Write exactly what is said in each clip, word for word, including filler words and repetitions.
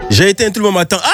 J'ai éteint, tout le monde m'attend. Ah!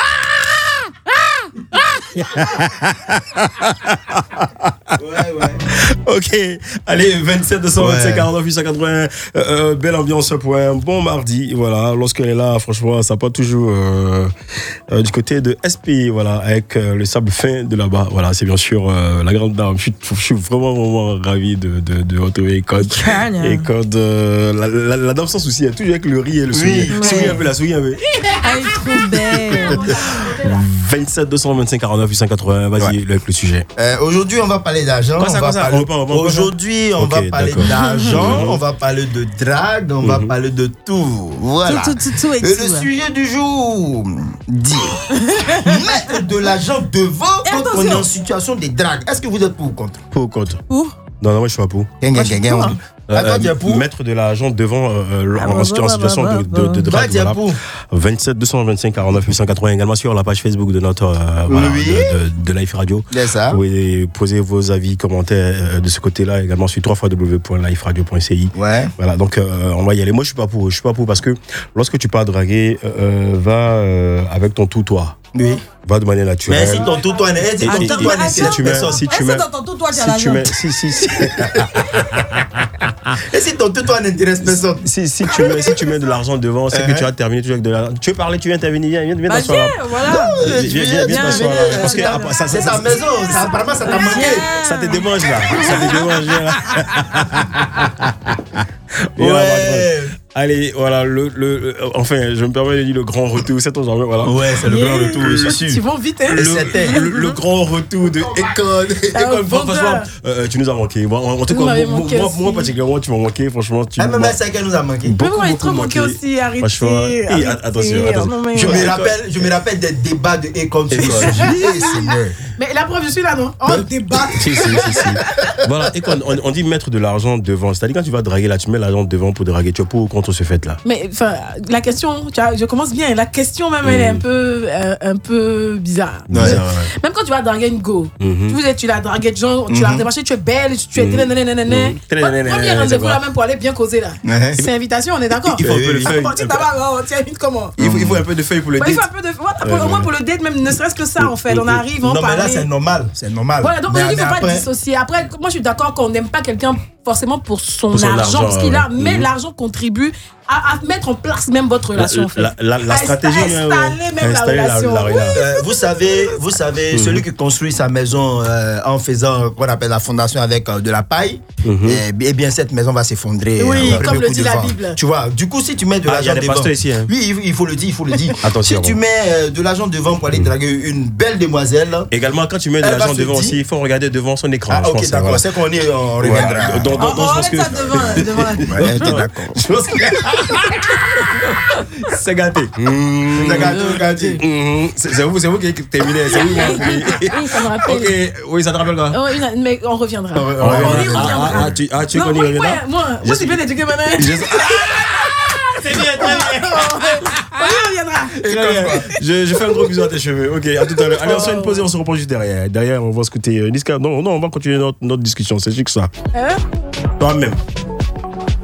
Ouais, ouais. Ok, allez, vingt-sept deux cent vingt-cinq Ouais. quarante-neuf huit cent quatre-vingts, euh, euh, belle ambiance pour un bon mardi. Voilà, lorsqu'elle est là, franchement, ça part toujours euh, euh, du côté de S P, voilà, avec euh, le sable fin de là-bas. Voilà, c'est bien sûr euh, la grande dame. Je suis, je suis vraiment, vraiment ravi de, de, de retrouver Code. Et Code, euh, la, la, la dame sans souci, elle est toujours avec le riz et le sourire. Oui. Souris un peu, la souris un peu. Elle est trop belle. vingt-sept deux cent vingt-cinq quarante-neuf huit cent quatre-vingts, vas-y, Ouais. avec le sujet. Euh, aujourd'hui, on va parler d'argent. Quoi ça, on quoi va ça parler- On reprend, on reprend, on reprend. Aujourd'hui, on Ok, va parler d'accord. d'argent, Mhm. on va parler de drague, on va Mhm. parler de tout. Voilà. Tout, tout, tout, tout et Et tout, le ouais. sujet du jour dit mettre de l'argent devant Et quand on est attention. en situation de drague. Est-ce que vous êtes pour ou contre? Pour ou contre? Pour Non, non, moi je suis pas pour. Gang, gang, je suis gang, pour, gang. hein. Ah, toi, tu es pour? Mettre de l'argent devant euh, euh, Ah, en, bah, situ- en bah, situation bah, de, bah, de, de Toi, drague. tu es Voilà. pour? vingt-sept deux cent vingt-cinq quarante-neuf huit cent quatre-vingts, également sur la page Facebook de notre euh, voilà, Oui. de, de, de Life Radio. C'est ça. Vous pouvez poser vos avis, commentaires euh, de ce côté-là, également sur w w w point life radio point c i. Ouais. Voilà, donc euh, on va y aller. Moi, je suis pas pour. Je suis pas pour parce que lorsque tu pars draguer, euh, euh, va euh, avec ton tout toi. Oui. Va de manière Mais naturelle. si ton tout toi n'est si Et- ton et- tout et- toi attends, n'est si tu mets, personne. si tu Est-ce mets, que dans ton tout, toi, tu as si tu l'argent? mets, si si si. Et si ton tout toi n'intéresse personne? Si, si, tu mets, si tu mets de l'argent devant, c'est que tu vas terminer toujours avec de l'argent. Tu veux parler, tu viens intervenir, viens, viens, viens Bah, t'asseoir là. viens, voilà. Viens, viens, viens, viens t'asseoir là. Parce que après, ça, C'est ça, ta ça, maison, ça, apparemment ça t'a manqué. ça te démange là. Ça te démange, viens là. Viens là, Ouais. Madrid. Allez, voilà, le, le, le- enfin, je me permets de dire le grand retour, c'est ton genre, voilà. Ouais, c'est le grand retour, Yeah. c'est Tu sûr. vas vite, hein. Et Le, c'était. le, le grand retour de Econ. Ah, Econ, vendeur. franchement, euh, tu nous as manqué. Moi, en tout Vous cas, m'avez moi, manqué moi, aussi. moi, particulièrement, tu m'as manqué, franchement. Tu Ah, mais m'as- c'est qu'elle nous a manqué. Mais beaucoup, vous m'avez beaucoup trop manqué manqué. aussi, arrêtez. Franchement, et arrêtez. attention, attention. Non, mais- Je ouais. me rappelle, je me rappelle des débats de Econ sur ce sujet. Eh, Seigneur. Mais la preuve, je suis là, non? On débat. Si, si, si, si. Voilà, et quand on, on dit mettre de l'argent devant, c'est-à-dire quand tu vas draguer là, tu mets l'argent devant pour draguer, tu es pour ou contre ce fait là. Mais enfin, la question, tu vois, je commence bien. La question même, elle est un peu, euh, un peu bizarre. Bizarre, ouais. Même quand tu vas draguer une go, Mhm. tu, vous êtes, tu l'as dragué de gens, tu l'as démarché, tu es belle, tu es. Mhm. télénénénéné. Mhm. Télénénénéné, Premier c'est rendez-vous quoi là même pour aller bien causer là. Ouais. C'est invitation, on est d'accord. Il faut un peu le Oui, À feuille. partir d'abord, on tient vite comment? Il faut, il faut un peu de feuille pour le Bah, il date. faut un peu de. Voilà, pour- Ouais, au moins ouais. pour le date, même ne serait-ce que ça en fait. On arrive, on Non, mais là, parle. c'est normal. C'est normal. Voilà, donc Mais- aujourd'hui, il ne mais faut pas après- dissocier. Après, moi, je suis d'accord qu'on n'aime pas quelqu'un forcément pour son, Pour son argent, argent, parce qu'il a, ouais. mais Mhm. l'argent contribue à, à mettre en place même votre relation. en fait. La, la, la À stratégie, installer ouais, ouais. même la Installer relation. la, Oui. la- Euh, vous savez, vous savez, celui qui construit sa maison euh, en faisant qu'on appelle la fondation avec euh, de la paille, Mhm. eh, eh bien cette maison va s'effondrer. Oui, euh, au comme premier le coup dit de la vent. Bible. Tu vois, du coup, si tu mets de Ah, il y a l'argent des devant, pasteurs ici, hein. oui, il- il faut le dire, il faut le dire. Attention, Si tu bon. mets euh, de l'argent devant pour aller draguer une belle demoiselle. Également, quand tu mets de Elle va l'argent se devant dire- aussi, il faut regarder devant son écran. Ah, je ok, pense, d'accord. voilà. C'est qu'on est, on Ouais. reviendra. Dans- dans- On, dans- on je pense met que- ça devant, devant la. Ouais, t'es d'accord. Je pense que- C'est gâté. Mmh. C'est gâté, gâté. Mmh. C'est c'est vous, c'est vous qui terminez. C'est vous qui avez fini. Oui, ça me rappelle. Ok, oui, ça te rappelle quoi? Oh, une- mais on reviendra. On On, re- on y on reviendra. Ah, ah, ah, tu, ah, tu Non, connais moi, le moi, gars? moi, Je moi, suis- c'est bien éduqué maintenant. Je- C'est bien, très bien. On y reviendra. Très bien. Je, je fais un gros bisou à tes cheveux. Ok, à tout à l'heure. Allez, on se fait une pause et on se reprend juste derrière. Derrière, on va écouter euh, Niska. Non, non, on va continuer notre, notre discussion. C'est juste que ça. Hein? Toi-même.